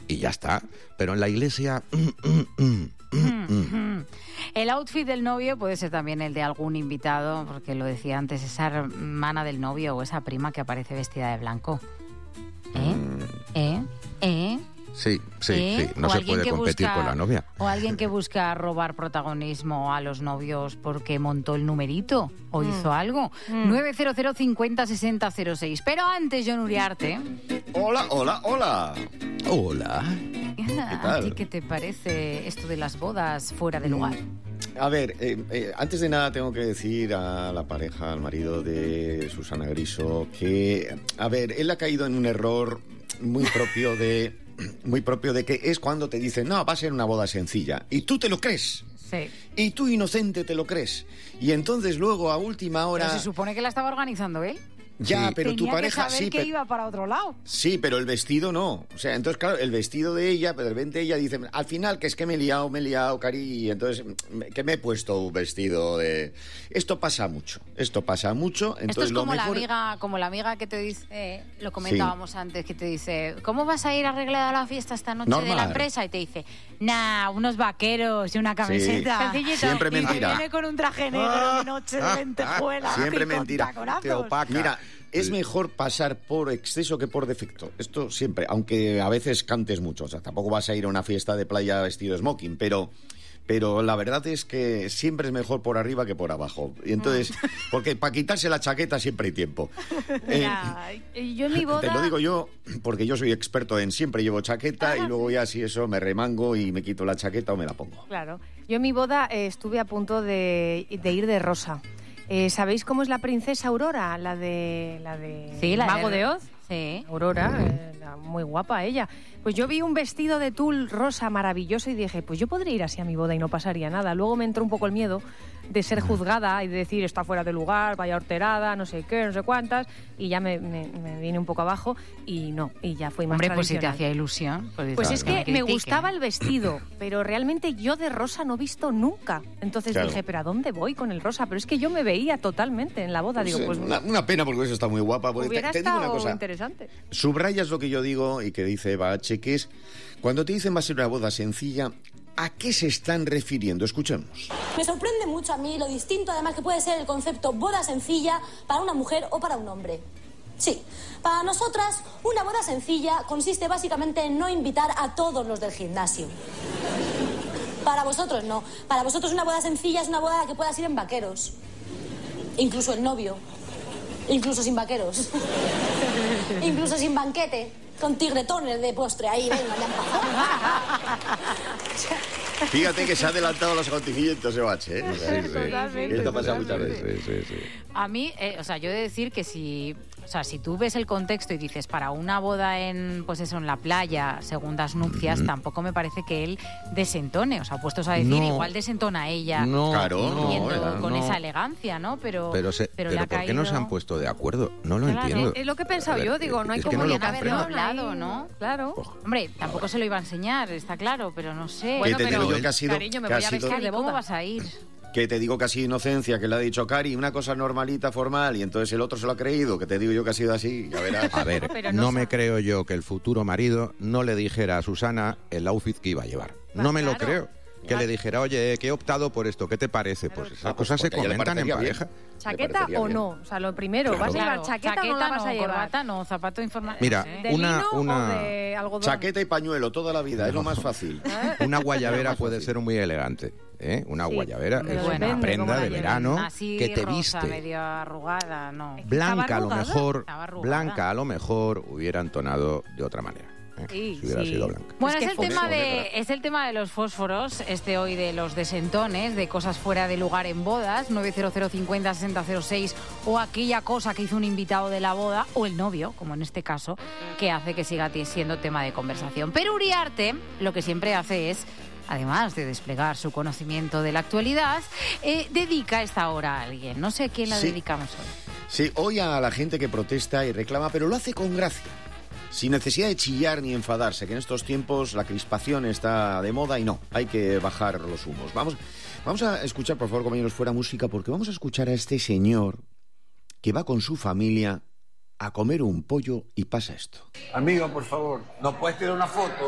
y ya está. Pero en la iglesia... El outfit del novio puede ser también el de algún invitado, porque lo decía antes, esa hermana del novio o esa prima que aparece vestida de blanco. Sí, no se puede competir con la novia. O alguien que busca robar protagonismo a los novios porque montó el numerito o hizo algo. 900 50 60 06. Pero antes, Jon Uriarte. Hola. Hola. ¿A ti qué te parece esto de las bodas fuera de lugar? A ver, antes de nada tengo que decir a la pareja, al marido de Susana Griso, que, a ver, él ha caído en un error muy propio de que es cuando te dicen, no, va a ser una boda sencilla, y tú te lo crees. Sí. Y tú, inocente, te lo crees. Y entonces luego, a última hora... Pero se supone que la estaba organizando él. Ya, Sí. pero tu pareja... Tenía que saber que iba para otro lado. Sí, pero el vestido no. O sea, entonces, claro, el vestido de ella, pero de repente ella dice, al final, que es que me he liado, Cari, y entonces, que me he puesto un vestido de... Esto pasa mucho. Entonces, esto es como, lo mejor... como la amiga que te dice, lo comentábamos antes, que te dice, ¿cómo vas a ir arreglada a la fiesta esta noche de la empresa? Y te dice, unos vaqueros y una camiseta. Sí, siempre mentira. Y viene con un traje negro de noche de lentejuelas. Siempre y con mentira. taconazos. Te opaca. Mira, es mejor pasar por exceso que por defecto. Esto siempre, aunque a veces cantes mucho. O sea, tampoco vas a ir a una fiesta de playa vestido de smoking, pero la verdad es que siempre es mejor por arriba que por abajo. Y entonces, porque para quitarse la chaqueta siempre hay tiempo. Yo en mi boda... Te lo digo yo, porque yo soy experto en siempre llevo chaqueta y luego ya si eso me remango y me quito la chaqueta o me la pongo. Claro. Yo en mi boda estuve a punto de ir de rosa. ¿Sabéis cómo es la princesa Aurora? La de Sí, la Mago de Oz. Sí. Aurora, muy guapa ella. Pues yo vi un vestido de tul rosa maravilloso y dije, pues yo podría ir así a mi boda y no pasaría nada. Luego me entró un poco el miedo de ser juzgada y de decir, está fuera de lugar, vaya horterada, no sé qué, no sé cuántas, y ya me vine un poco abajo y ya fui más Hombre, pues si te tradicional. hacía ilusión. Pues es que me gustaba el vestido, pero realmente yo de rosa no he visto nunca. Entonces dije, ¿pero a dónde voy con el rosa? Pero es que yo me veía totalmente en la boda. Digo, pues una pena porque eso está muy guapa. Porque hubiera te digo una estado cosa. interesante. Subrayas lo que yo digo y que dice Eva H., que es cuando te dicen va a ser una boda sencilla, ¿a qué se están refiriendo? Escuchemos. Me sorprende mucho a mí lo distinto además que puede ser el concepto boda sencilla para una mujer o para un hombre. Sí, para nosotras una boda sencilla consiste básicamente en no invitar a todos los del gimnasio. Para vosotros no. Para vosotros una boda sencilla es una boda que puedas ir en vaqueros. Incluso el novio. Incluso sin vaqueros. Incluso sin banquete. Con tigretones de postre ahí, venga, ya Fíjate que se ha adelantado los acontecimientos, Eva H., Totalmente. Esto pasa muchas veces. Sí. A mí, yo he de decir que si tú ves el contexto y dices para una boda en la playa, segundas nupcias, tampoco me parece que él desentone. O sea, puestos a decir, No. igual desentona ella con esa elegancia, ¿no? Pero ¿por qué no se han puesto de acuerdo? No lo entiendo. Es lo que he pensado yo, digo, no hay es que como no lo llegar haberlo comprendo. hablado, ¿no? Claro. Hombre, tampoco se lo iba a enseñar, está claro, pero no sé. Bueno, te pero digo yo que ha sido- cariño, me que ha voy a sido- vestir de ¿Cómo boda. vas a ir? Que te digo que ha sido inocencia, que le ha dicho Cari, una cosa normalita, formal, y entonces el otro se lo ha creído, que te digo yo que ha sido así, ya verás. A ver, Pero no no me sabe. creo yo que el futuro marido no le dijera a Susana el outfit que iba a llevar. No me lo claro. creo. Que le dijera, oye, que he optado por esto, ¿qué te parece? Pues esas cosas se porque a ella le comentan en parecería pareja. bien. ¿Chaqueta parecería o bien. no? O sea, lo primero, Claro. ¿vas a llevar chaqueta o no la vas a llevar? Corbata no, zapato informal. Mira, no sé. ¿De Una- lino una- o de algodón? Chaqueta y pañuelo toda la vida, es lo más fácil. Una guayabera puede ser muy elegante. Una Sí, guayabera pero es una depende cómo prenda la de lleves. verano Así que te rosa, viste. medio arrugada, no. Blanca a lo ¿Estaba mejor, Estaba arrugada. blanca a lo mejor hubiera entonado de otra manera. Sí, si hubiera sí. sido blanca. Bueno, Es que es el tema de los fósforos, hoy de los desentones, de cosas fuera de lugar en bodas, 900 50 60 06, o aquella cosa que hizo un invitado de la boda, o el novio, como en este caso, que hace que siga siendo tema de conversación. Pero Uriarte lo que siempre hace es, además de desplegar su conocimiento de la actualidad, dedica esta hora a alguien. No sé a quién la Sí. dedicamos hoy. Sí, hoy a la gente que protesta y reclama, pero lo hace con gracia. Sin necesidad de chillar ni enfadarse, que en estos tiempos la crispación está de moda y no, hay que bajar los humos. Vamos a escuchar, por favor, compañeros, fuera música, porque vamos a escuchar a este señor que va con su familia a comer un pollo y pasa esto. Amigo, por favor, ¿nos puedes tirar una foto?